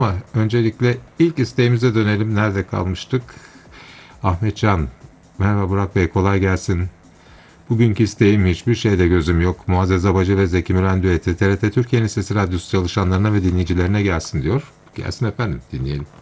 Ama öncelikle ilk isteğimize dönelim. Nerede kalmıştık? Ahmetcan, merhaba Burak Bey, kolay gelsin. Bugünkü isteğim hiçbir şeyde gözüm yok. Muazzez Abacı ve Zeki Müren düeti TRT Türkiye'nin Sesi Radyosu çalışanlarına ve dinleyicilerine gelsin diyor. Gelsin efendim, dinleyelim.